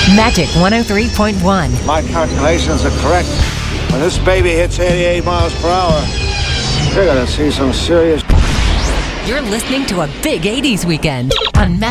Magic 103.1. My calculations are correct. When this baby hits 88 miles per hour, you're gonna see some serious... You're listening to a big 80s weekend on Magic